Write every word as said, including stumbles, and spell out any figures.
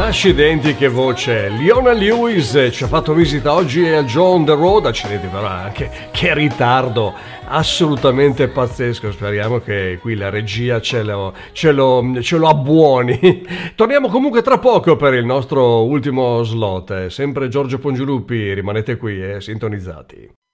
Accidenti, che voce! Leona Lewis ci ha fatto visita oggi al Joe on the Road. Accidenti, però anche che ritardo assolutamente pazzesco. Speriamo che qui la regia ce lo, ce lo, ce lo abbuoni. Torniamo comunque tra poco per il nostro ultimo slot. Sempre Giorgio Pongioluppi, rimanete qui e eh, sintonizzati.